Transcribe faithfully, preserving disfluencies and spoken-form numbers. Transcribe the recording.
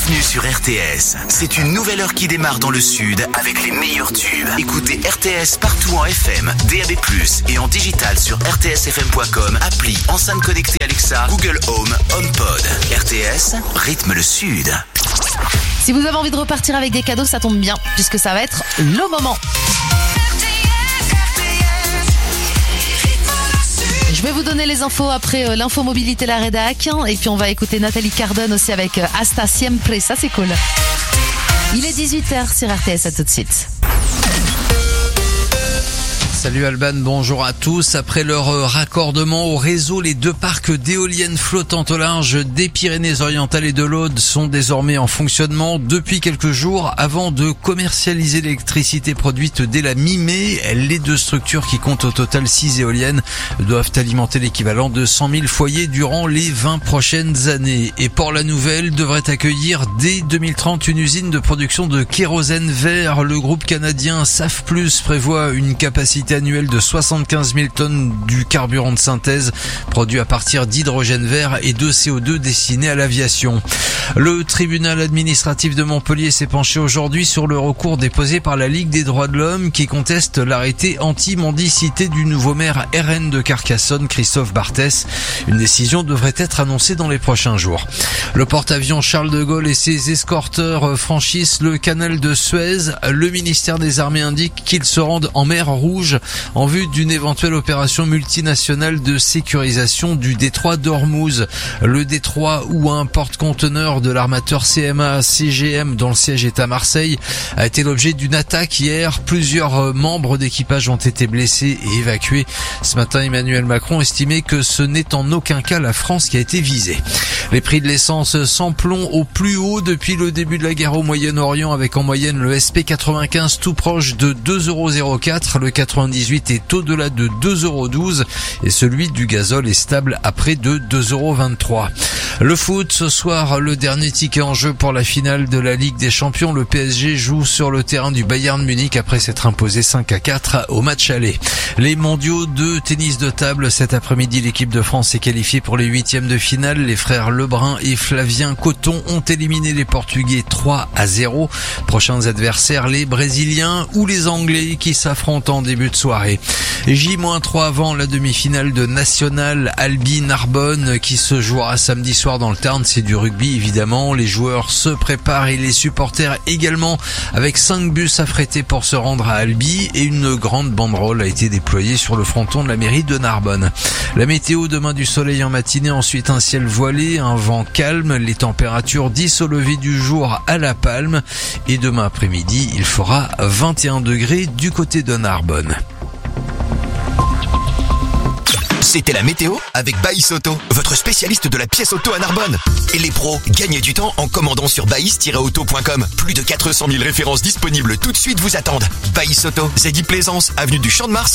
Bienvenue sur R T S. C'est une nouvelle heure qui démarre dans le sud avec les meilleurs tubes. Écoutez R T S partout en F M, D A B plus, et en digital sur r t s f m point com, appli, enceinte connectée Alexa, Google Home, HomePod. R T S, rythme le sud. Si vous avez envie de repartir avec des cadeaux, ça tombe bien, puisque ça va être le moment. Je vais vous donner les infos après euh, l'info mobilité la rédac, et puis on va écouter Nathalie Cardone aussi avec euh, Hasta Siempre, ça c'est cool. Il est dix-huit heures sur R T S, à tout de suite. Salut Alban, bonjour à tous. Après leur raccordement au réseau, les deux parcs d'éoliennes flottantes au large des Pyrénées-Orientales et de l'Aude sont désormais en fonctionnement depuis quelques jours. Avant de commercialiser l'électricité produite dès la mi-mai, les deux structures qui comptent au total six éoliennes doivent alimenter l'équivalent de cent mille foyers durant les vingt prochaines années. Et Port-la-Nouvelle devrait accueillir dès deux mille trente une usine de production de kérosène vert. Le groupe canadien Safplus prévoit une capacité annuel de soixante-quinze mille tonnes du carburant de synthèse produit à partir d'hydrogène vert et de C O deux destiné à l'aviation. Le tribunal administratif de Montpellier s'est penché aujourd'hui sur le recours déposé par la Ligue des droits de l'homme qui conteste l'arrêté anti-mendicité du nouveau maire R N de Carcassonne, Christophe Barthès. Une décision devrait être annoncée dans les prochains jours. Le porte-avions Charles de Gaulle et ses escorteurs franchissent le canal de Suez. Le ministère des Armées indique qu'ils se rendent en mer Rouge en vue d'une éventuelle opération multinationale de sécurisation du détroit d'Ormuz. Le détroit où un porte-conteneur de l'armateur C M A C G M dont le siège est à Marseille a été l'objet d'une attaque hier. Plusieurs membres d'équipage ont été blessés et évacués. Ce matin, Emmanuel Macron estimait que ce n'est en aucun cas la France qui a été visée. Les prix de l'essence s'emplont au plus haut depuis le début de la guerre au Moyen-Orient, avec en moyenne le S P quatre-vingt-quinze tout proche de deux euros zéro quatre, le quatre-vingt-dix-huit est au-delà de deux euros douze et celui du gazole est stable à près de deux euros vingt-trois. Le foot, ce soir, le dernier ticket en jeu pour la finale de la Ligue des Champions. Le P S G joue sur le terrain du Bayern Munich après s'être imposé cinq à quatre au match aller. Les mondiaux de tennis de table, cet après-midi, l'équipe de France est qualifiée pour les huitièmes de finale. Les frères Lebrun et Flavien Coton ont éliminé les Portugais trois à zéro. Prochains adversaires, les Brésiliens ou les Anglais qui s'affrontent en début de soirée. J trois avant la demi-finale de National Albi-Narbonne qui se jouera samedi soir dans le Tarn. C'est du rugby évidemment. Les joueurs se préparent et les supporters également, avec cinq bus affrétés pour se rendre à Albi, et une grande banderole a été déployée sur le fronton de la mairie de Narbonne. La météo, demain du soleil en matinée, ensuite un ciel voilé, un vent calme, les températures dix au lever du jour à La Palme, et demain après-midi il fera vingt et un degrés du côté de Narbonne. C'était la météo avec Baïs Auto, votre spécialiste de la pièce auto à Narbonne. Et les pros, gagnez du temps en commandant sur baïs tiret auto point com. Plus de quatre cent mille références disponibles tout de suite vous attendent. Baïs Auto, Zeddy Plaisance, avenue du Champ de Mars.